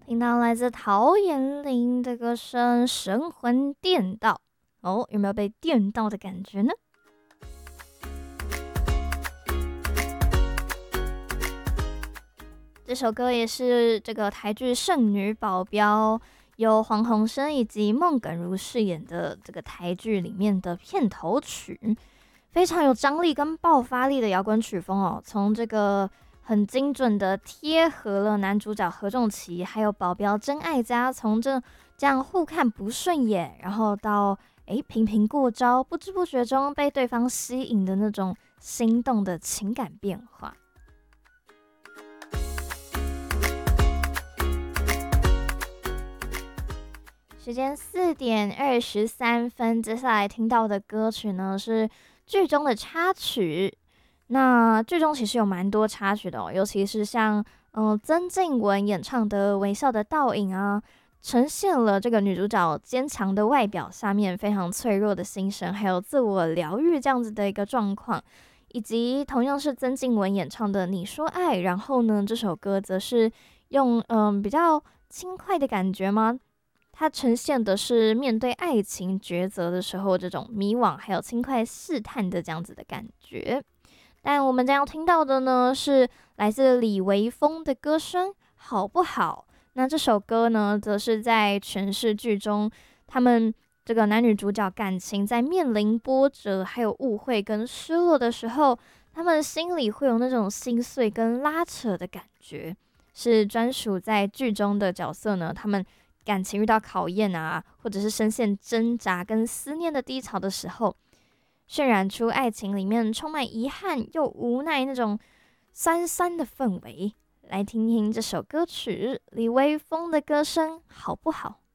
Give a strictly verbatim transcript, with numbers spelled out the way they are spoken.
听到来自陶渊明的歌声，神魂颠倒哦，有没有被电到的感觉呢？这首歌也是这个台剧《圣女保镖》由黄鸿升以及孟耿如饰演的这个台剧里面的片头曲，非常有张力跟爆发力的摇滚曲风哦。从这个很精准的贴合了男主角何仲奇还有保镖真爱家，从这这样互看不顺眼，然后到诶频频过招，不知不觉中被对方吸引的那种心动的情感变化。时间四点二十三分，接下来听到的歌曲呢是剧中的插曲。那剧中其实有蛮多插曲的哦，尤其是像嗯、呃、曾静雯演唱的《微笑的倒影》啊，呈现了这个女主角坚强的外表下面非常脆弱的心声，还有自我疗愈这样子的一个状况。以及同样是曾静雯演唱的《你说爱》，然后呢这首歌则是用嗯、呃、比较轻快的感觉吗？它呈现的是面对爱情抉择的时候这种迷惘，还有轻快试探的这样子的感觉。但我们将要听到的呢，是来自李维峰的歌声，好不好？那这首歌呢，则是在诠释剧中他们这个男女主角感情在面临波折、还有误会跟失落的时候，他们心里会有那种心碎跟拉扯的感觉，是专属在剧中的角色呢，他们感情遇到考验啊，或者是深陷挣扎跟思念的低潮的时候，渲染出爱情里面充满遗憾又无奈那种酸酸的氛围。来听听这首歌曲，李微风的歌声好不好？